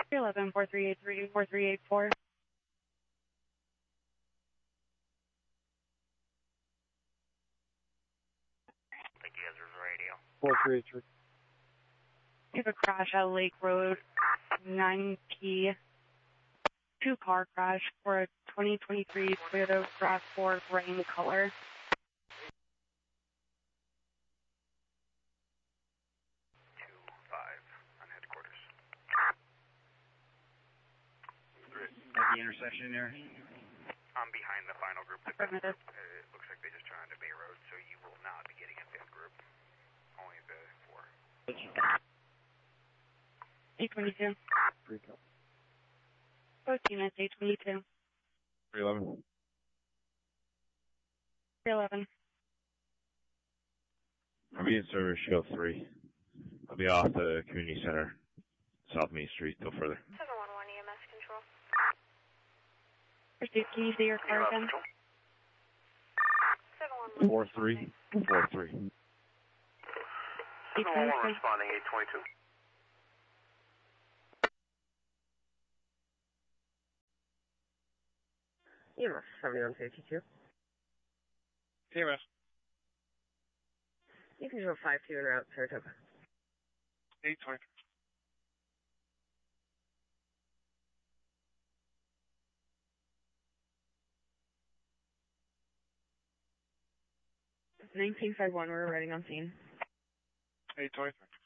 311 4383 4384. Thank you, Ezra's radio. 4383. We have a crash at Lake Road, 9P. Two-car crash for a 2023 Toyota RAV4 gray color. On headquarters. At the intersection there? I'm behind the final group. Affirmative. It looks like they just turned onto Bay Road, so you will not be getting a fifth group. Only the 4. 822. Rico. Both units, 822. 311. 311. I'll be in service, show 3. I'll be off the community center, South Main Street, no further. 711 EMS control. Pursuit, can you see your car again? 711. 43. 43. 711 responding, 822. EMS 7152. TMS. You can go 52 en route, Saratoga. 823. It's 1951, we're arriving on scene. 823.